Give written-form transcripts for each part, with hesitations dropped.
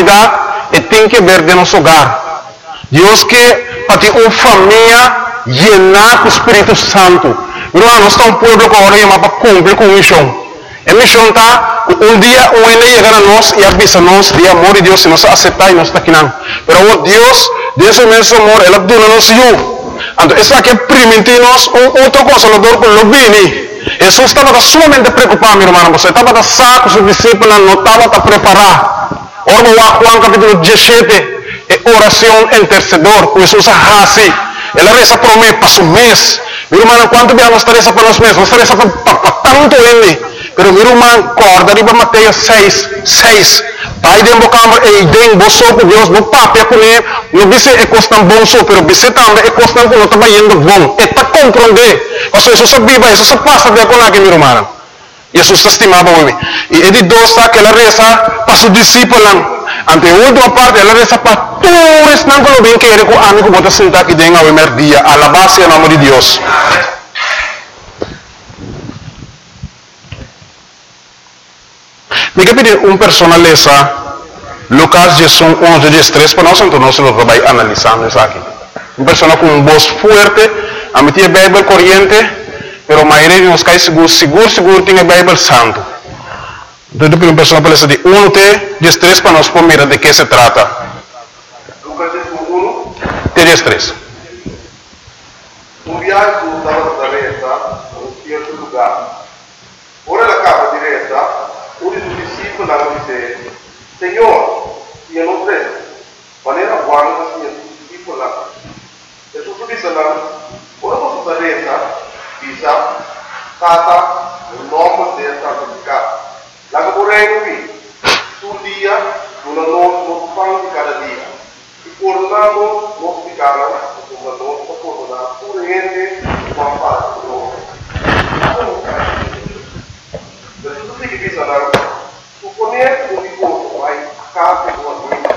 santidade e tem que ver de nosso hogar. Deus que para ter uma família llena com o Espírito Santo. Irmão, nós estamos um povo que agora chama para cumprir com a missão. A missão está, um dia o ainda chegar a nós e avisa nós de amor de Deus, se nós aceitar e nós está aqui não. Mas Deus, desse mesmo amor, Ele dá-nos eu. Então, isso aqui permite nós outro consolador com o bem. Jesus estava sumamente preocupado, meu irmão. Você estava a saco, os discípulos não estavam a preparar. Ora, Juan capítulo 17, é oração intercedor, com Jesus a assim. Ela reza por mim, para o mês. Meu irmão, quanto bem nós reza para nós mesmos? Nós reza para tanto ele. Pero meu irmão, corda, riba Mateus 6. Pai de embocambre, e den, boso com Deus, no papel com ele, no bice é costan bom so, pero bice também é costan com não está indo bom. É para compreender. Mas Jesus sabia, Jesus passa de com aqui, meu irmão. Jesus estimava o homem. E ele dosta que ela reza para os discípulos. Ante a última parte, ela reza para todos não que bem que ele com amigo bota sentar aqui dentro ao primeiro dia. Alabado seja o nome de Deus. Me pedir uma pessoa lesa Lucas 11:13 para nós, então nós vamos analisando isso aqui. Uma pessoa com uma voz forte, a meter a Bíblia corrente, pero a maioria de nós cai seguro tem a Bíblia santo. Então, depois uma pessoa pode dizer 1:13 para nós mirar de que se trata. Lucas 1:13. Um viaje estava da direita a um certo lugar. Ora da capa direita, um dos discípulos disse: Senhor, se eu não sei, maneira guarda se eu discípulo lá. Jesus disse lá: ora você da direita, bisa, kata, o nome dele santificado. Lá que por aí no fim, todo dia, no pão de cada dia. E coordenando, nós ficamos, nós coordenamos, por gente, uma parte do nome. Jesus disse lá: suponer o divorcio vai a casa do amigo,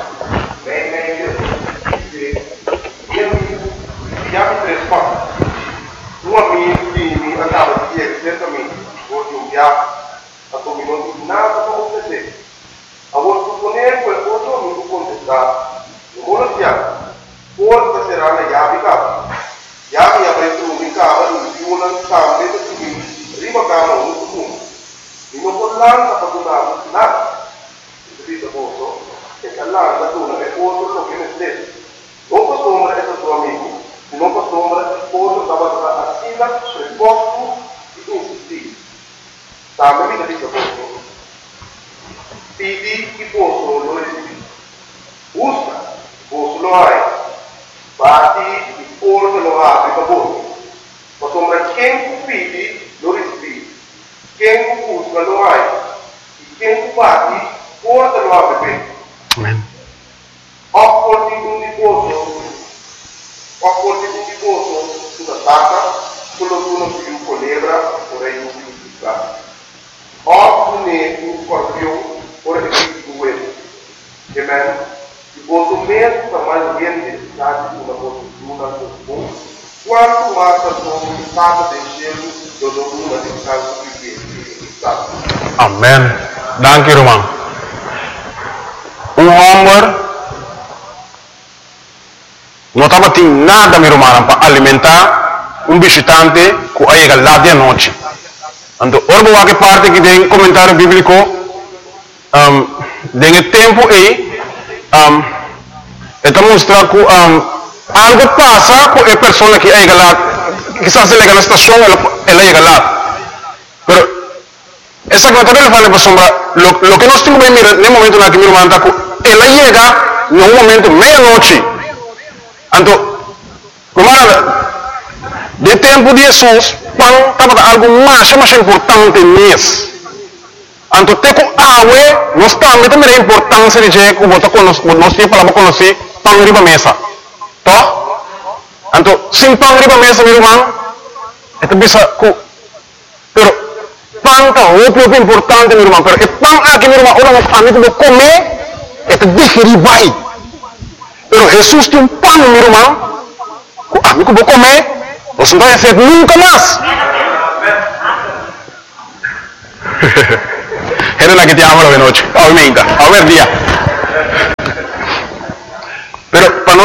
e há três partes. Um amigo que acaba de ir certamente, porque um viagem, a dominou nada para acontecer. Agora, suponer que o outro amigo contestar, no mundo de ano, porta será na llave casa. Llave abre tudo em casa, no viúna, também de tudo, rima cama, no mundo. E não pode lá, não pode dar nada. Isso posso, que lá, da tuna, é outro que me dê. Não costumo esse seu amigo, não costumo outro estava assina, resposto e insistir. Também me diz posso. Pedi e posso não receber. Busca, posso não há. Bate e porta não abre para boca. Mas quem pede não recebe. Quem busca não há. E quem bate, porta não abre bem. Amém. Opportunity di poso, sulla tacca, solo tu non più colebra, ora io più picca. Oppure un scorpione, ora è più due. Amen. Il poso mesmo sta mais bem necessitado de uma postura comum. Quanto mais a sua estado de gelo, do domínio de casa que está. Amém. Danke, irmão. Homem não estava tendo nada, meu irmão, para alimentar visitante que chega lá de noite. Então, orbo que parte que tem comentário bíblico, tem tempo aí, está mostrando que algo passa com a pessoa que chega lá, quizás ele chega na estação, ela chega lá. Mas, essa coisa também fala para sombra, lo que nós temos que mirar no momento na que meu irmão está, ela chega no momento meia-noite. Então, de tempo de Jesus, pão estava algo mais importante mesmo. Então, tem com água, nós também a importância de que nós temos para conhecer pão riba mesa. Tá? Então, sem pão riba mesa, meu irmão, é bisa pero pão é muito importante, meu irmão. Pero pão aqui, meu irmão, a gente vai comer, é digerir bem. Pero Jesus tem pão, meu irmão, a gente vai comer, nós não vamos ser nunca mais. Era la que te amo la noche, aumenta, a ver día.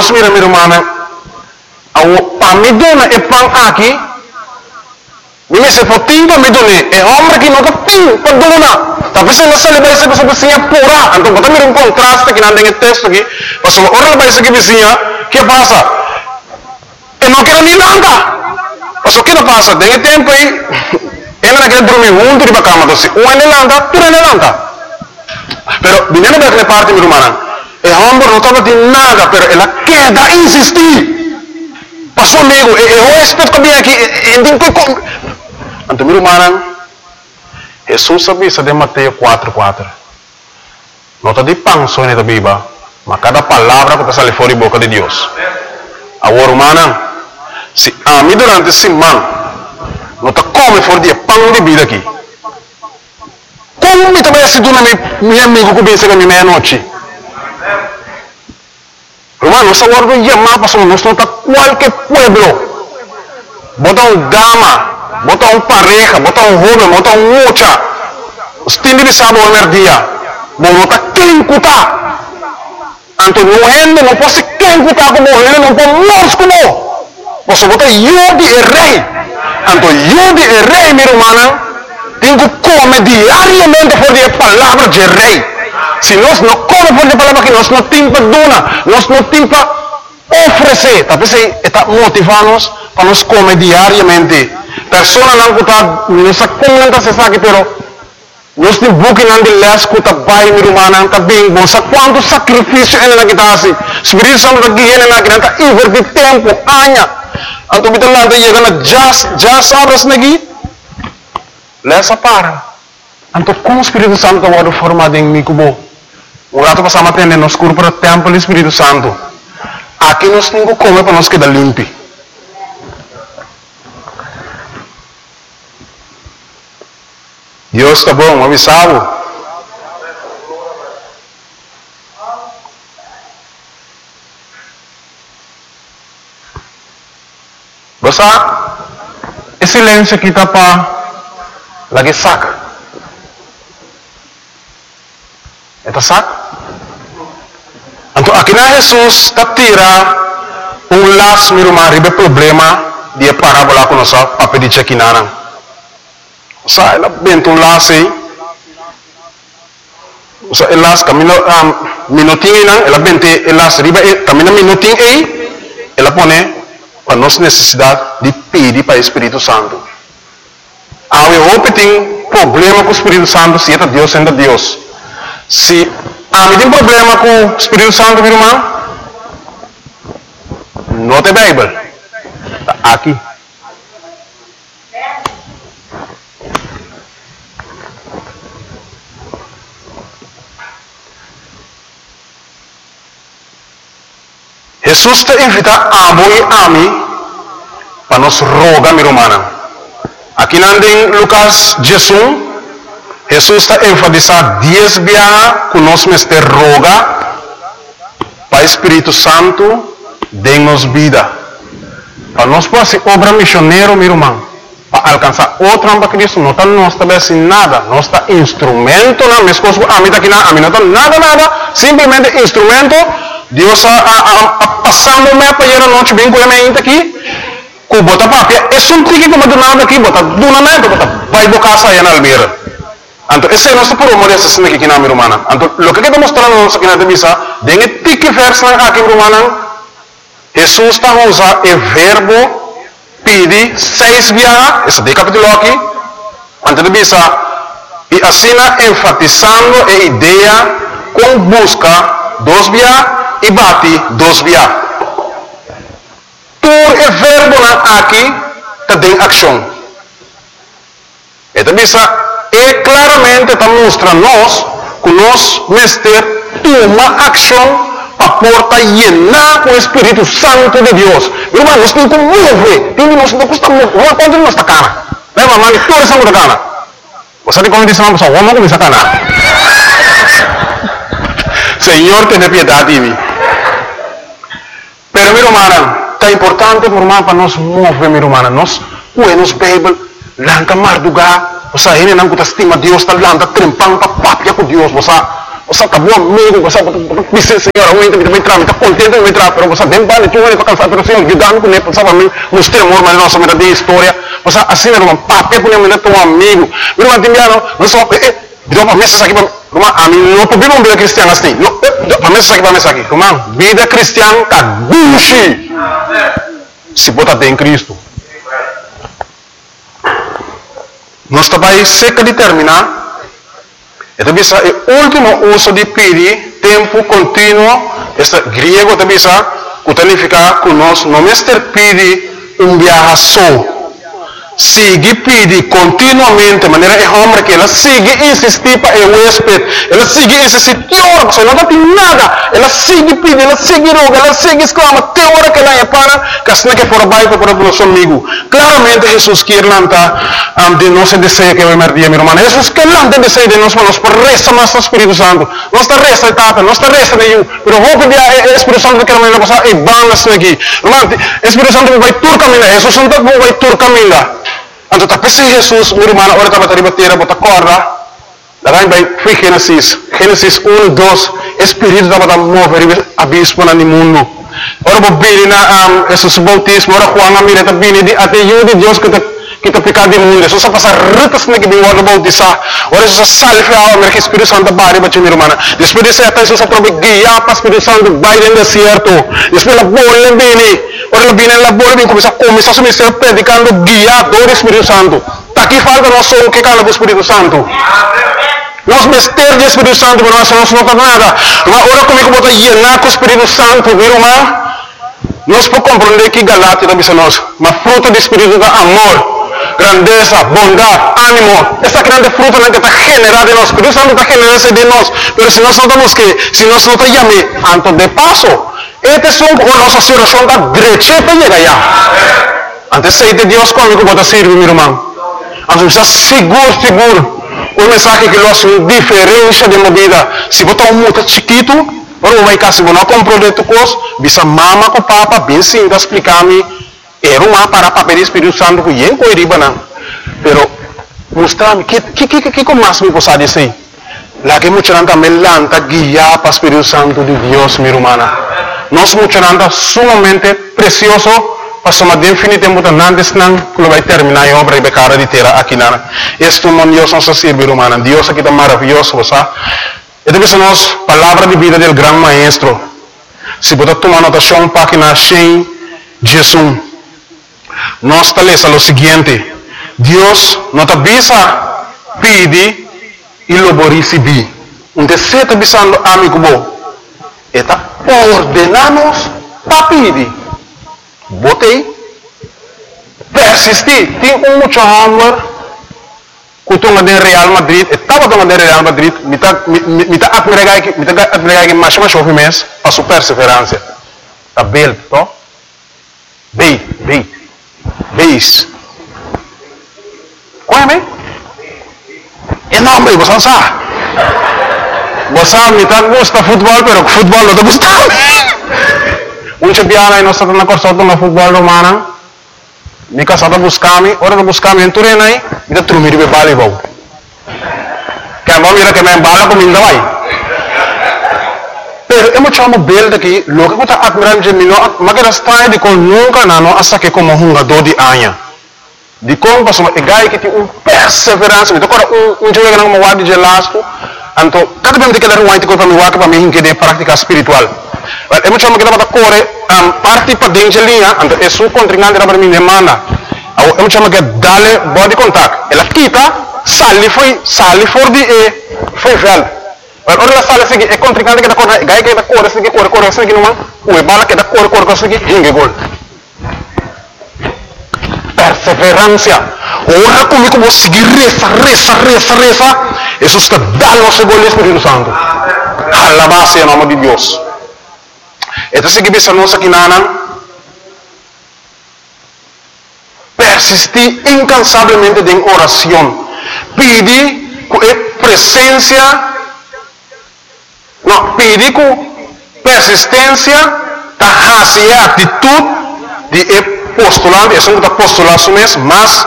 nós mira, meu irmão, a midona é pão aqui, me se for timpa midone, é homem que não tem paduna. Tapi se nós levar isso para vizinha pura, então bota mira contraste que não tem texto aqui, mas se ora levar isso aqui vizinha, que passa? E não quero nem nada. Mas o que não passa? Tem tempo aí, ele não quer dormir junto de cama, então se um é landa, tu é landa. Pero viniendo de aquella parte, mi hermana, el hombre no estaba de nada, pero él queda insistir. Pasó amigo, esto que viene aquí, entonces mi hermana, Jesús sabía de Mateo 4:4. No está de pan só en esta Biblia, mas cada palabra que te sale fuera de boca de Dios. Ahora, hermana, si a mí durante esta semana no te come fuera de pan de vida aqui. Como me também assidu na minha amigo que pensa que é meia-noite? Irmão, nós agora vamos chamar para nós não está qualquer pueblo. Bota dama, bota pareja, bota jovem, bota mucha. Os tindi de sábado ao dia. Bom, não está quem cutar. Então, não rende, não pode ser quem cutar como ele, não pode morrer como. Você bota Yudi e rei. Então, Yudi e rei, minha irmã, tenho que comer diariamente por a palavra de rei. Se nós não comemos por a palavra que nós não temos para donar, nós não temos para oferecer. Talvez está motivando-nos para nós comer diariamente. Pessoas não está, não se comenta se sabe, pero nós temos buque não de les que está bem, minha irmã, está bem bom. Sabe quanto sacrifício ele não está assim? Espírito Santo está aqui, ele não está invertir tempo, anos. Então, kita lá chegando já sabes aqui. Lesa para. Então, como o Espírito Santo está formado em mim, como o rato passamos a atender nos cursos para o templo do Espírito Santo. Aqui nós temos que comer para nós quedar limpo. Deus está bom, avisado. Basta, esse silêncio aqui está para lagi sak. Eta sak. Então aqui na Jesus está tira las miruma ribe problema dia parábola com nossa papo de chequinana. Sa ela bento las aí. Sa elas camino minutinho não, ela bente elas ribe camino minutinho aí. Ela põe para nossa necessidade de pedir para o Espírito Santo. Eu tenho problema com o Espírito Santo, se é Deus, sendo Deus. Se tem problema com o Espírito Santo, meu irmão, não tem Bíblia. Está aqui. Jesus te invita a voi a mim para nos rogar, meu irmão. Aqui em Lucas 11, Jesus está enfatizando 10 vezes que nós mestre roga para o Espírito Santo dê-nos vida. Para nós poder ser obra missionária, meu irmão, para alcançar outra para Cristo, não está nós também nada, nós está instrumento, não, minhas coisas, a mim está aqui, a mim não está nada, simplesmente instrumento. Deus está passando me para ir a noite bem com a minha aqui. Ko bota papia, é um tique como do nada aqui, bota do nada, bota vai do casa aí na Almeida. Então, esse é nosso problema dessa semana aqui na minha irmã. Então, o que está mostrando nós aqui na Devisa, tem tique verso aqui, minha irmã. Jesus está usando o verbo pedir 6 vezes, esse de capítulo aqui, antes de Devisa, e assim enfatizando a ideia com busca 2 vezes e bate 2 vezes. Por o verbo aqui tem ação. Então, é claramente está mostrando nós que nós mestre toma ação para porta llenar com o Espírito Santo de Deus. Irmão, nós temos que mover. Nós não custa mover. Quando nós está cara? Leva, mano, toda essa muda cara. Você tem como dizer uma pessoa, vamos começar a cara. Senhor, tenha piedade de mim. Pero, meu irmão, é importante para nós mover, minha irmã. Nós, nos Bíblia, lanta mardugar, você ainda não estima Deus, está lanta trempando para papia com Deus, você Você está bom amigo, você está senhora, eu entro, me trama, está contente, me trama, pero você bem vale, tu vai ficar cansado, pero senhor, guiando com ele, você vai me mostrar amor, mas nossa meta de história, você assim, irmão, papai, com ele, teu amigo, irmão, Timiano, não só, deu uma mesa aqui, irmão, a mim não podemos vida cristiana assim, a mesa aqui, irmão, vida cristiana está gushi, se botar em Cristo. Nós também seca de terminar. Então, o último uso de pedir, tempo contínuo, este grego também significa que nós não pedir viaje só. Sigue pedir continuamente, de maneira que homem que ela sigue insistir para o huésped, ela sigue insistir, teórico, você não tem nada, ela sigue pedir, ela sigue roga, ela sigue exclama, teórico que ela é para, que assim que por baixo para o nosso amigo. Claramente Jesus quer lançar de nosso desejo que vai merdir, meu irmão. Jesus quer lançar o desejo de nós, mas por resta mais o Espírito Santo. Não está resta de tapa, não está resta de eu, mas vou pedir o Espírito Santo que ela vai passar e vamos aqui. Irmão, o Espírito Santo vai tur caminhar, Jesus Santo vai tur caminhar. Então, tá pensando Jesus, meu irmão, agora estava a bater, bota corda. Daí vai Gênesis 1, 2, Espírito estava a mover a bispo no mundo. Ora, vou vir na Jesus bautismo, ora, Juan, a mira, até eu de Deus que está pecado no mundo. Jesus passa retas na que vem o bautizar. Ora, Jesus salve a alma, que o Espírito Santo vai para minha irmã. Depois de ser Jesus aprove guiar para o Espírito Santo, vai no deserto. Depois a bola vem. Ora, ela vem na bola, vem começar a ministério predicando, guiado do Espírito Santo. Aqui falta nós só o que cala do Espírito Santo. Nós mistérios do Espírito Santo, mas nós não temos nada. Ora, comigo, vou llenar com o Espírito Santo, meu irmão. Nós podemos compreender que Galátia também é nós. Mas fruto do Espírito é amor, grandeza, bondade, ânimo. Essa grande fruta que está generada em nós. O Espírito Santo está generando de nós. Mas se nós não estamos que, se nós não estamos antes de passo, este é a nossa situação da direita para chegar lá. Antes de Deus comigo, vou servir, meu irmão. Antes de seguro. O mensagem que nós temos diferença de movida. Se botar muito chiquito, ou vai cá, se você não comprou de tu coisa, bisa mama com papa, bem sim, explicar-me. Era uma para papel do Espírito Santo que eu não riba não. Pero mostrar-me que mais me possa dizer. Lá que muita gente me lanta guiar para o Espírito Santo de Deus, minha irmã. Nós muita gente sumamente precioso, para somar definitivamente antes não que vai terminar a obra e vai cara de terra aqui lá. Este é Deus nosso servir, irmã. Deus aqui está maravilhoso, você. E depois nós palavra de vida do grande maestro. Se você tomar anotação, página 100, Jesus. Nós está o seguinte: Deus nos avisa, pede e lo vai receber. Onde você está avisando amigo bom, está ordenamos para pedir. Botei, persistir. Tem muito amor. Kutunga de Real Madrid, estava tomando de Real Madrid, me está admirando que mais chove mês para sua perseverança. Está bem, tá? Beis. Conhece? É nome, você sabe. Você me está gosta futebol, pero futebol não está gostando. Muita piada e nós estamos na corção do futebol romano. Me casada buscar-me, ora não buscar-me em Turena aí, me dá trumir de voleibol. Que a mão mira que me embala com minha vai. Pero eu me chamo bel daqui, logo que eu estou admirando de mim, mas que está de com nunca não hasta que como jogador de anha. De como passou, é gai que tem perseverança, então agora jogo que não me guarda de lasco, então cada vez que ele vai para me guarda para mim que de prática espiritual. Eu me chamo que estava corre parte para dentro de linha, então é sua contrincante para mim demanda. Eu me chamo que dale body contact. Ela quita, sale for de foi velho. Ora ela sale assim, é contrincante que está corre, gai que está corre assim que não, o bala que está corre assim que hinge gol. Perseverança. Ora comigo vou seguir reza. Isso está dando o seu gol Espírito Santo. Alabado seja o nome de Deus. Então, se você não sabe nada, persistir incansavelmente em oração. Pedir com presença, pedir com persistência, e atitude de postulante, isso não é postulação mesmo, mas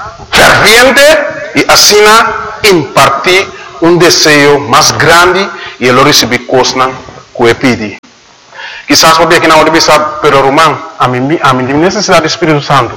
ferviente e assim impartir desejo mais grande e ele recebe coisas que ele pede. Quizás você aqui não deve saber, pero Román, a mim tem necessidade do Espírito Santo.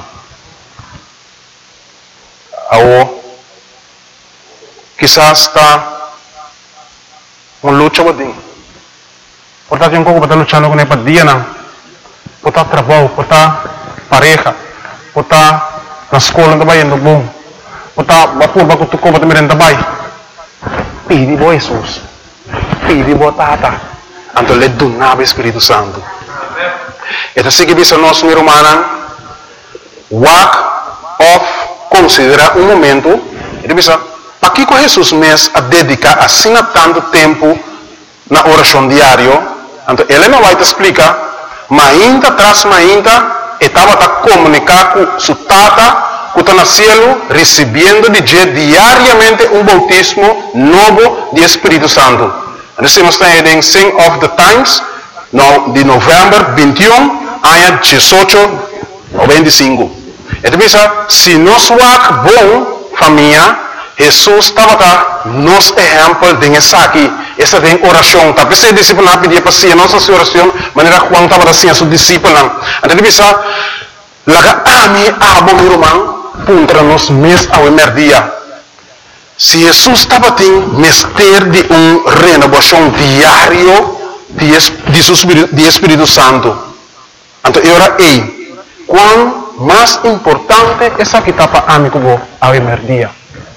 Ou quizás está uma luta com portanto, tem que estar lutando com ele dia não. Pode estar trabalho, pode estar pareja, pode estar na escola também indo bom, pode estar bapur tu compra também também. Pede bo Jesus, pede bo Tata, então ele dá o Espírito Santo. Então se que bisa nós meu irmão, walk off, considera momento, ele bisa para que com Jesus mês a dedicar assim tanto tempo na oração diário. Então, ele não vai te explicar, mas ainda atrás, estava a comunicar com sua tata, que está no céu, recebendo diariamente bautismo novo do Espírito Santo. Nós estamos em Sing of the Times, de novembro 21, ano 18 ou 25. Então, se nós somos bom, família, Jesus estava nos exemplo de aqui. Essa tem oração, tá? Porque os discípulos não pediam para si, a nossa oração, maneira Juan estava assim a seus discípulos. Então, bisa, laga ami abo meu irmão, puntra nos mês ao dia. Se Jesus estava tendo mestre de renovação diário de Espírito Santo, então era quão mais importante essa que estava amigo ao dia.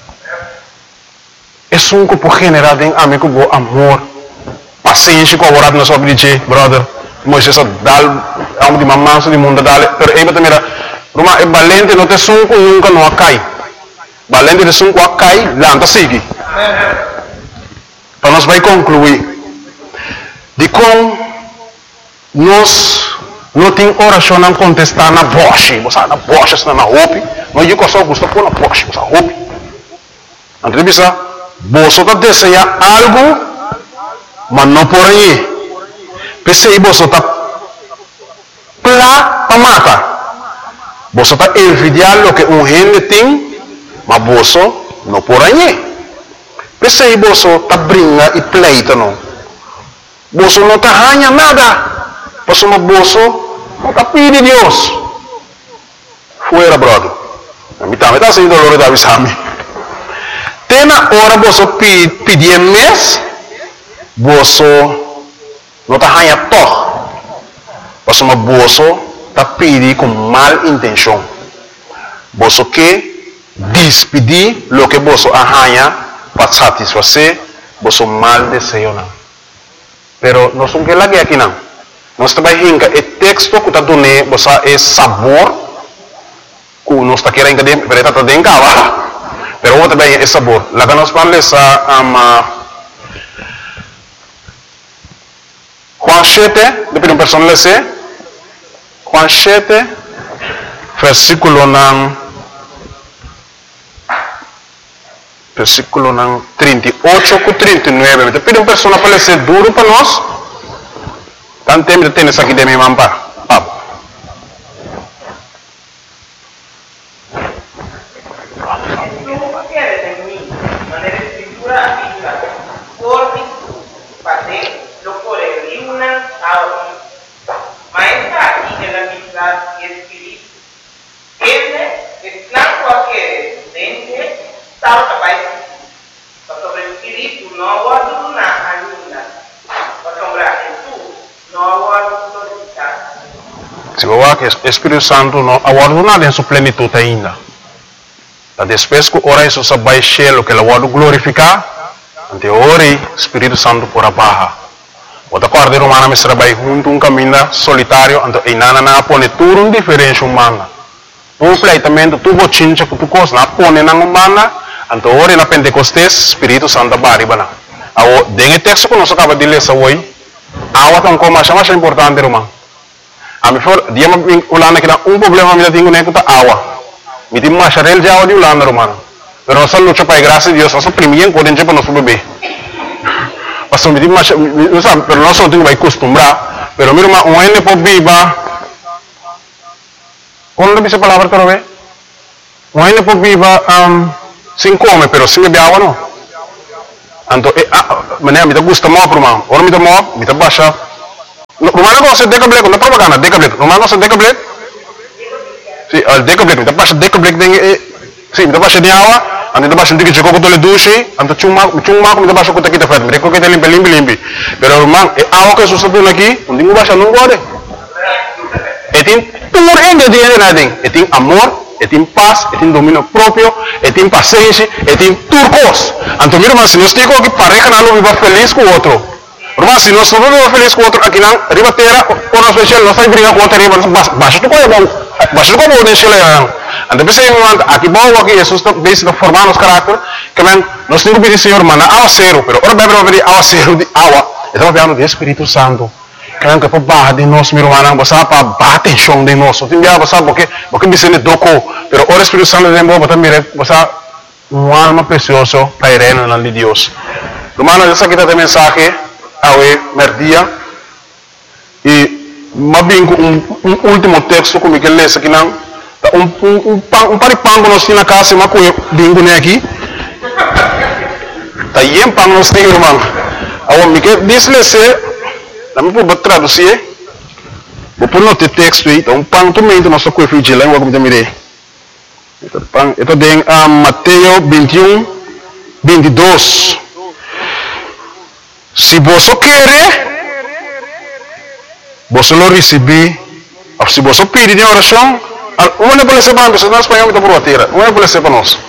É um grupo generado em amigo bo amor, paciência com a hora de nós obedecer, brother. Moisés dá de mamãe de mundo dale, pero aí também é valente não te sunco nunca não cai. Valente de sunco cai, lanta sigue. Para nós vai concluir de como nós não tem oração não contestar na voz, você na voz está na roupa, não eu só gosto pôr na voz, você roupa. Então bisa você está desejando algo, mas não por aí. Pensei você está para matar. Você está envidiando o que gente tem, mas você não por aí. Pensei você está brincando e pleito não. Você não está ganhando nada. Você não está pedindo Deus. Fuera, brother. A mim também está sendo dolor da avisame. Tem na hora você pedir mês, você não está ganhando todo. Você está pedindo com mal intenção. Você quer despedir o que você ganha para satisfazer você mal desejo. Pero nós não queremos aqui não. Nós também temos o texto que está dando você é sabor que nós está querendo que está dentro. Pero vos também é sabor. Lá que nós falamos Juan 7, depois uma pessoa lê Juan 7, versículo 38 e 39. Depois uma pessoa para ler duro para nós. Tanto tempo de ter isso aqui de minha mampa. Se você que o Espírito Santo não aguarda em sua plenitude ainda. Depois que ora isso vai cheio que ele vai glorificar, ante ora o Espírito Santo por abaixo. Outra coisa humana me trabalha junto caminho solitário, ante e nada na pone tudo diferente humana. Completamente tu bochincha que tu coisa na pone na humana, ante ora na Pentecostes Espírito Santo baribana. Ao dengue texto que nós acaba de ler hoje, awa tão como mais importante irmão. A mim for dia me ulana que problema me tenho nem que awa. Me tem mais real já de ulana irmão. Pero nós luta para graça de Deus, nós primeiro podem para nosso bebê. Pastor me tem mais, não sabe, pero nós não temos que acostumbrar. Pero meu irmão, um ene por viva. Quando dice palavra para ver? Um ene por viva sem comer, pero sem beber água não. Anto, mané, me gusta mo, irmão. Ora me mo, me baixa. Romano não se deca black, não propaganda, deca black. Romano não se deca black. Sim, al deca black, me baixa deca black deng. Sim, me baixa de água, ando baixa um ticket com tole duche, anto chuma me baixa com taquita fat, me que limpi. Pero irmão, água que susta por aqui, onde me baixa não pode. Tem puro ingrediente nada, tem amor, tem paz, tem domínio próprio, tem paciência, tem turcos. Então, meu irmão, se nós temos que pareja não viva feliz com o outro. Irmão, se nós não vivemos feliz com o outro, aqui não, riba terra, por nós especial, nós estamos brigando com o outro, baixa tu coisa bom, baixa tu coisa bom, deixa ele. Então, pensei, aqui bom, aqui, Jesus está bem formar nosso caráter, que nós temos que pedir, Senhor, mano, água zero, pero ora bebe pedir água zero de água, estamos falando de Espírito Santo. Kaya ka pa ba de nós meu irmão basta pa bate chão de nós tem dia basta porque me sente doko pero o Espírito Santo de Deus basta mire basta alma precioso para el reino de Dios. Hermano, essa aqui tá a mensagem ao merdia e mabingo último texto como que lê aqui não paripango nós na casa mas com bingo né aqui tá yem pang nós tem irmão ao me que diz Nami po traduzir, vou pôr no texto aí, então pang também nosso coelho de língua como também. Então tem Mateus 21, 22. Se você quer, você lo receber. Se você pedir em oração, uma não pode ser para nós, nós espanhol está por a terra, uma não pode ser para nós.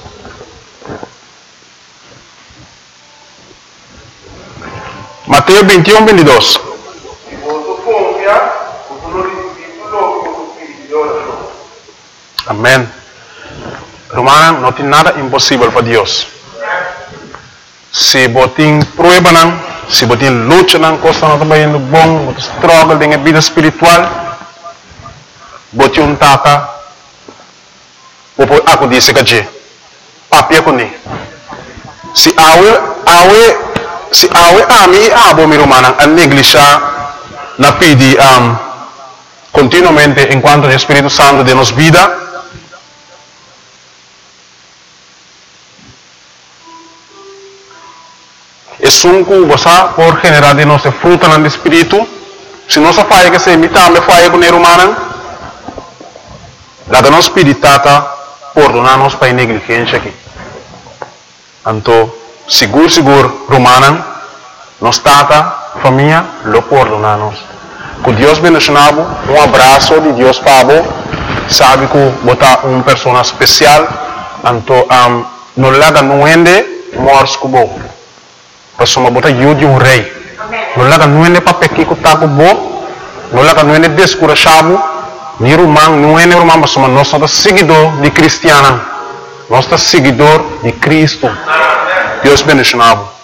Mateus 21, 22. Amém. Romano, não tem nada impossível para Deus. Se você tem prueba, se você tem luta, coisa não está indo bom, você struggle com a vida espiritual, você um tata, aku disse que papi com ele. Se awe ami abo mi romana a neglijar na pedi continuamente enquanto o Espírito Santo de nos vida es un cosa por generar de nossa fruta no Espírito se nossa falha que se imita me falha com o romana la nos spiritata por donar-nos para negligência aqui então seguro, romana, nos tata, família, lo perdonanos. Que Deus bendicionado, abraço de Deus para sabe que botar uma pessoa especial, então, não laga nuende, mors kubo. Pessoa botar de um rei. Não laga nuende para pequir que tá kubo, não laga nuende descurachado, ni romano, nuende romano, pessoa nós somos seguidor de cristiana, nós somos seguidor de Cristo. Deus bendicionado.